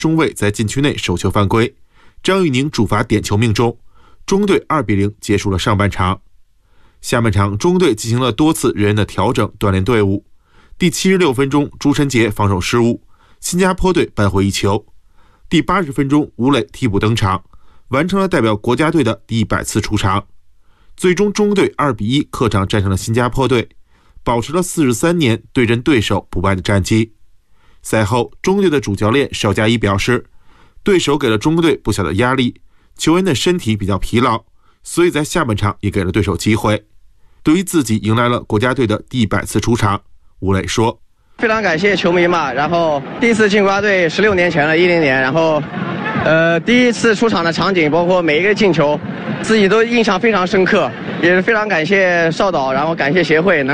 中卫在禁区内手球犯规，张玉宁主罚点球命中，中队2-0结束了上半场。下半场中队进行了多次人员的调整锻炼队伍。第76分钟，朱晨杰防守失误，新加坡队扳回一球。第80分钟，吴磊替补登场，完成了代表国家队的第100次出场。最终中队2-1客场战胜了新加坡队，保持了43年对阵对手不败的战绩。赛后，中队的主教练邵佳一表示，对手给了中队不小的压力，球员的身体比较疲劳，所以在下半场也给了对手机会。对于自己迎来了国家队的第100次出场，吴磊说：“ 非常感谢球迷嘛，然后第一次进国家队16年前了，10年，然后第一次出场的场景，包括每一个进球，自己都印象非常深刻，也是非常感谢邵导，然后感谢协会。